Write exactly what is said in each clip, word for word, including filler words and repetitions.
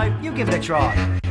now, you give it a try.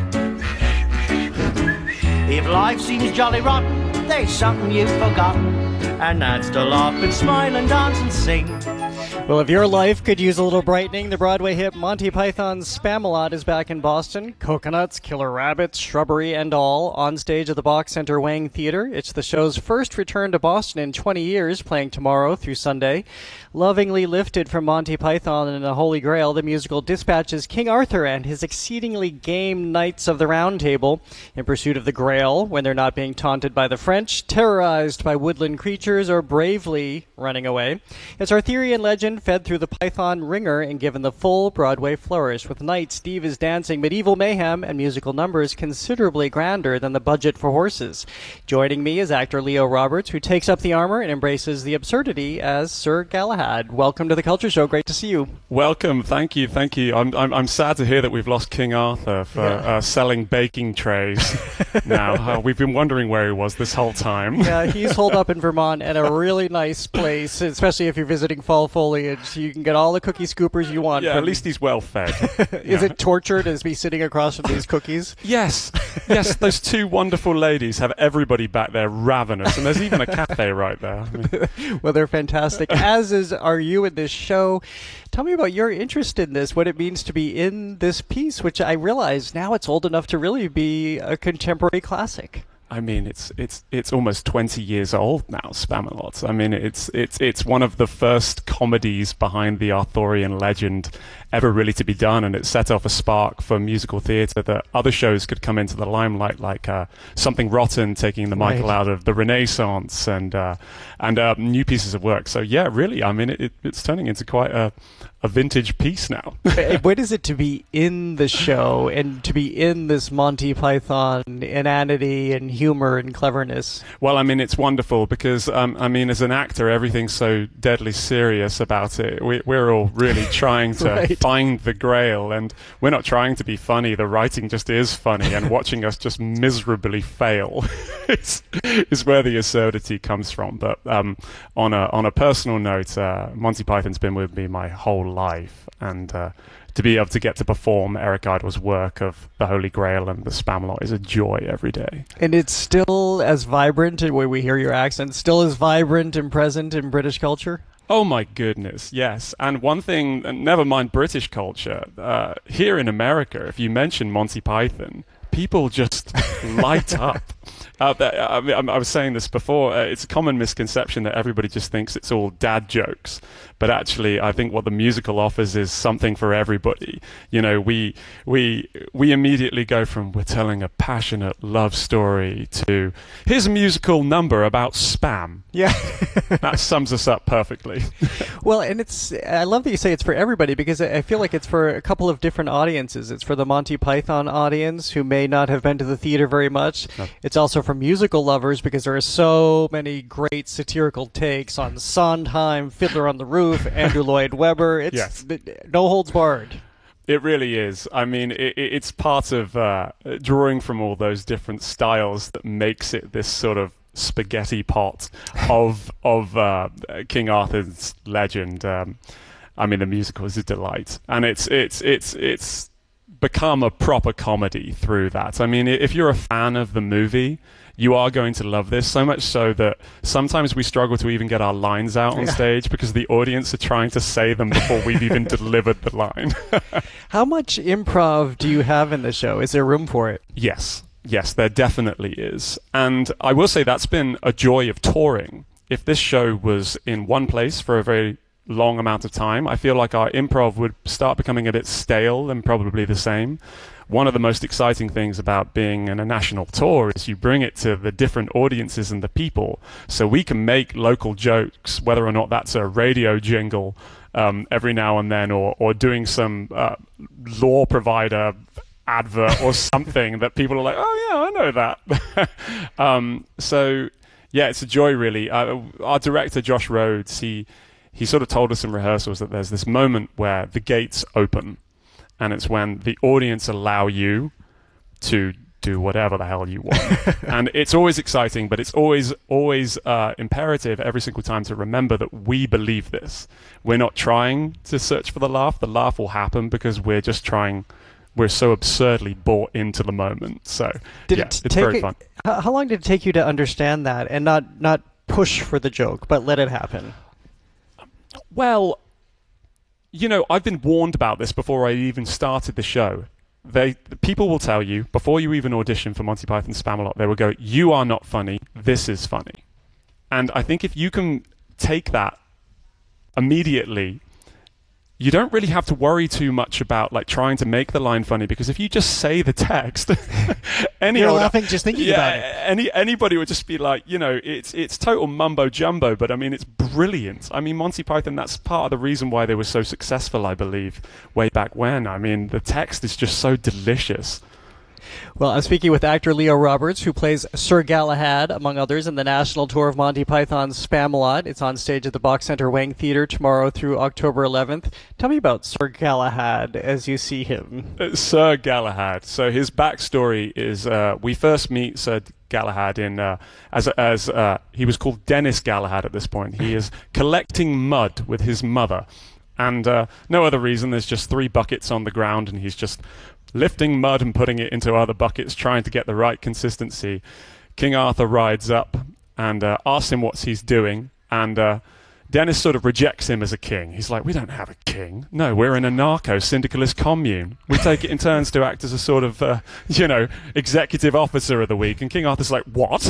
If life seems jolly rotten, there's something you've forgotten, and that's to laugh and smile and dance and sing. Well, if your life could use a little brightening, the Broadway hit Monty Python's Spamalot is back in Boston. Coconuts, killer rabbits, shrubbery, and all on stage at the Box Center Wang Theatre. It's the show's first return to Boston in twenty years, playing tomorrow through Sunday. Lovingly lifted from Monty Python and the Holy Grail, the musical dispatches King Arthur and his exceedingly game Knights of the Round Table in pursuit of the Grail when they're not being taunted by the French, terrorized by woodland creatures, or bravely running away. It's Arthurian legend fed through the Python ringer and given the full Broadway flourish. With knights, divas dancing, medieval mayhem, and musical numbers considerably grander than the budget for horses. Joining me is actor Leo Roberts, who takes up the armor and embraces the absurdity as Sir Galahad. Welcome to the Culture Show. Great to see you. Welcome. Thank you. Thank you. I'm I'm, I'm sad to hear that we've lost King Arthur for yeah. uh, selling baking trays now. Uh, we've been wondering where he was this whole time. Yeah, he's holed up in Vermont at a really nice place, especially if you're visiting fall foliage. You can get all the cookie scoopers you want. Yeah, from... at least he's well fed. Is yeah. it torture to be sitting across from these cookies? Yes. Yes, those two wonderful ladies have everybody back there ravenous, and there's even a cafe right there. I mean... Well, they're fantastic, as is are you in this show. Tell me about your interest in this, what it means to be in this piece, which I realize now it's old enough to really be a contemporary classic. I mean, it's it's it's almost twenty years old now, Spamalot. I mean, it's it's it's one of the first comedies behind the Arthurian legend ever really to be done, and it set off a spark for musical theatre that other shows could come into the limelight, like uh, Something Rotten taking the Michael right. out of the Renaissance, and uh, and uh, new pieces of work. So yeah, really, I mean, it, it's turning into quite a a vintage piece now. What is it to be in the show and to be in this Monty Python inanity and humor and cleverness? Well, I mean, it's wonderful because, um, I mean, as an actor, everything's so deadly serious about it. We, we're all really trying to right. find the Grail, and we're not trying to be funny. The writing just is funny, and watching us just miserably fail is, is where the absurdity comes from. But um, on a on a personal note, uh, Monty Python's been with me my whole life, and uh, to be able to get to perform Eric Idle's work of the Holy Grail and the Spamalot is a joy every day. And it's still as vibrant, and where we hear your accent, still as vibrant and present in British culture? Oh my goodness, yes. And one thing, never mind British culture, uh, here in America, if you mention Monty Python, people just light up. Uh, I, I was saying this before, uh, it's a common misconception that everybody just thinks it's all dad jokes. But actually, I think what the musical offers is something for everybody. You know, we we we immediately go from we're telling a passionate love story to here's a musical number about spam. Yeah. That sums us up perfectly. Well, and it's I love that you say it's for everybody, because I feel like it's for a couple of different audiences. It's for the Monty Python audience who may not have been to the theater very much. No. It's also for musical lovers, because there are so many great satirical takes on Sondheim, Fiddler on the Roof, Andrew Lloyd Webber. It's yes. no holds barred. It really is. I mean, it, it's part of uh, drawing from all those different styles that makes it this sort of spaghetti pot of of uh, King Arthur's legend. Um, I mean, the musical is a delight, and it's it's it's it's become a proper comedy through that. I mean, if you're a fan of the movie, you are going to love this, so much so that sometimes we struggle to even get our lines out on yeah. stage because the audience are trying to say them before we've even delivered the line. How much improv do you have in the show? Is there room for it? Yes. Yes, there definitely is. And I will say that's been a joy of touring. If this show was in one place for a very long amount of time, I feel like our improv would start becoming a bit stale and probably the same. One of the most exciting things about being in a national tour is you bring it to the different audiences and the people, so we can make local jokes, whether or not that's a radio jingle um, every now and then, or, or doing some uh, law provider advert or something that people are like, oh yeah, I know that. um, so yeah, it's a joy really. Uh, our director Josh Rhodes, he he sort of told us in rehearsals that there's this moment where the gates open, and it's when the audience allow you to do whatever the hell you want. And it's always exciting, but it's always always uh, imperative every single time to remember that we believe this. We're not trying to search for the laugh. The laugh will happen because we're just trying we're so absurdly bought into the moment. So did yeah, it it's take very it, fun. How long did it take you to understand that and not not push for the joke, but let it happen? Well, you know, I've been warned about this before I even started the show. They people will tell you before you even audition for Monty Python Spamalot, they will go, "You are not funny. This is funny." And I think if you can take that immediately, you don't really have to worry too much about like trying to make the line funny, because if you just say the text, any You're old, laughing just thinking yeah, about it. Any anybody would just be like, you know, it's it's total mumbo jumbo, but I mean it's brilliant. I mean Monty Python, that's part of the reason why they were so successful, I believe, way back when. I mean the text is just so delicious. Well, I'm speaking with actor Leo Roberts, who plays Sir Galahad, among others, in the national tour of Monty Python's Spamalot. It's on stage at the Box Center Wang Theatre tomorrow through October eleventh. Tell me about Sir Galahad as you see him. Uh, Sir Galahad. So his backstory is uh, we first meet Sir Galahad in uh, as as uh, he was called Dennis Galahad at this point. He is collecting mud with his mother, and uh, no other reason. There's just three buckets on the ground, and he's just lifting mud and putting it into other buckets, trying to get the right consistency. King Arthur rides up and uh, asks him what he's doing, and uh, Dennis sort of rejects him as a king. He's like, "We don't have a king. No, we're an anarcho-syndicalist commune. We take it in turns to act as a sort of, uh, you know, executive officer of the week." And King Arthur's like, "What?"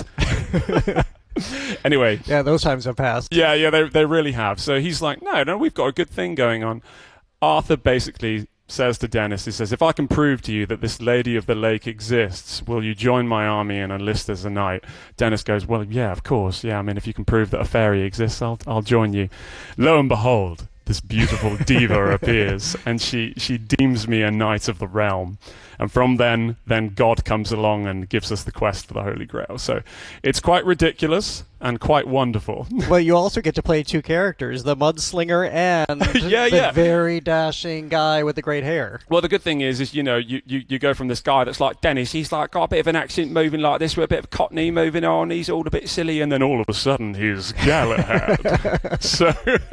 Anyway. Yeah, those times have passed. Yeah, yeah, they they really have. So he's like, no, no, we've got a good thing going on. Arthur basically says to Dennis, he says, "If I can prove to you that this Lady of the Lake exists, will you join my army and enlist as a knight?" Dennis goes, "Well, yeah, of course. Yeah, I mean, if you can prove that a fairy exists, I'll I'll join you." Lo and behold, this beautiful diva appears, and she, she deems me a knight of the realm. And from then, then God comes along and gives us the quest for the Holy Grail. So it's quite ridiculous and quite wonderful. Well, you also get to play two characters, the mudslinger and yeah, the yeah. very dashing guy with the great hair. Well, the good thing is, is you know, you, you, you go from this guy that's like Dennis, he's like got a bit of an accent moving like this with a bit of Cockney moving on, he's all a bit silly, and then all of a sudden he's Galahad. So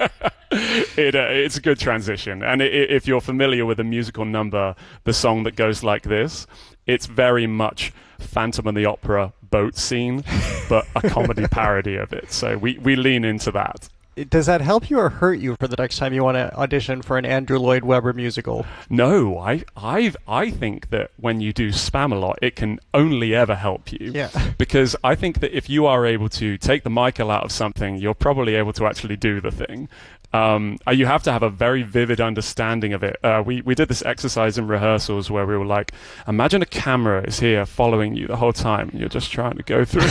it, uh, it's a good transition. And it, it, if you're familiar with the musical number, the song that goes like this, it's very much Phantom of the Opera boat scene, but a comedy parody of it. So we, we lean into that. Does that help you or hurt you for the next time you want to audition for an Andrew Lloyd Webber musical? No, I I I think that when you do Spamalot, it can only ever help you. Yeah. Because I think that if you are able to take the Michael out of something, you're probably able to actually do the thing. Um, you have to have a very vivid understanding of it. Uh, we, we did this exercise in rehearsals where we were like, imagine a camera is here following you the whole time and you're just trying to go through.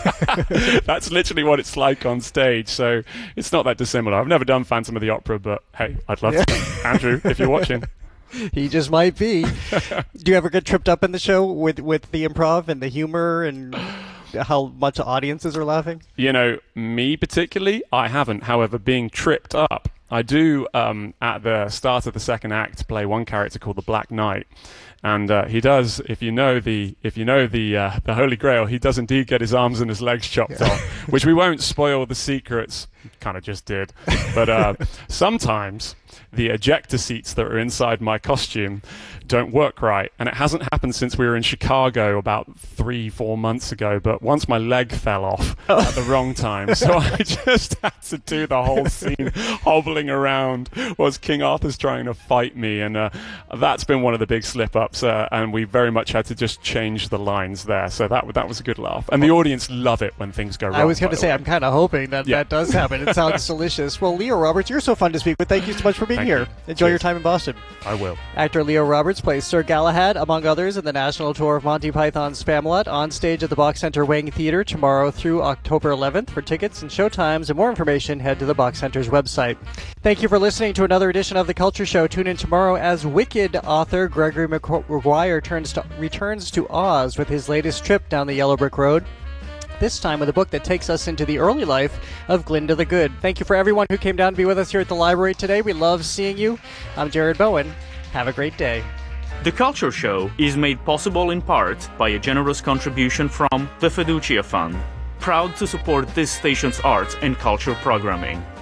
That's literally what it's like on stage. So it's not that dissimilar. I've never done Phantom of the Opera, but hey, I'd love yeah. to. Andrew, if you're watching. He just might be. Do you ever get tripped up in the show with, with the improv and the humor and how much audiences are laughing? You know, me particularly, I haven't. However, being tripped up, I do um, at the start of the second act play one character called the Black Knight, and uh, he does. If you know the if you know the uh, the Holy Grail, he does indeed get his arms and his legs chopped yeah. off, which we won't spoil the secrets. Kind of just did, but uh, sometimes the ejector seats that are inside my costume don't work right, and it hasn't happened since we were in Chicago about three, four months ago, but once my leg fell off at the wrong time, so I just had to do the whole scene hobbling around whilst King Arthur's trying to fight me, and uh, that's been one of the big slip-ups, uh, and we very much had to just change the lines there, so that that was a good laugh, and the audience love it when things go wrong. I was going to say, way. I'm kind of hoping that yeah. that does happen. It sounds delicious. Well, Leo Roberts, you're so fun to speak with. Thank you so much for being Thank here. You. Enjoy Cheers. your time in Boston. I will. Actor Leo Roberts plays Sir Galahad, among others, in the national tour of Monty Python's Spamalot, on stage at the Box Center Wang Theatre tomorrow through October eleventh. For tickets and showtimes and more information, head to the Box Center's website. Thank you for listening to another edition of The Culture Show. Tune in tomorrow as Wicked author Gregory Maguire turns to, returns to Oz with his latest trip down the Yellow Brick Road. This time with a book that takes us into the early life of Glinda the Good. Thank you for everyone who came down to be with us here at the library today. We love seeing you. I'm Jared Bowen. Have a great day. The Culture Show is made possible in part by a generous contribution from the Fiducia Fund, proud to support this station's arts and culture programming.